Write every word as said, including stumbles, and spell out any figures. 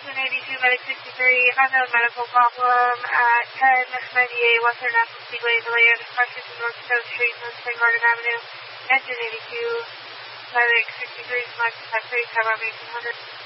Engine eighty-two, Medic sixty-three, unknown medical problem at ten ninety-eight Western National Speedway, delayed crashes in North Coast Street, North Spring Garden Avenue. Engine eighty-two, Medic sixty-three, select three, cover eighteen hundred.